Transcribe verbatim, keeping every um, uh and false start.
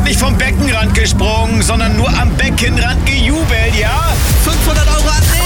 nicht vom Beckenrand gesprungen, sondern nur am Beckenrand gejubelt, ja? fünfhundert Euro an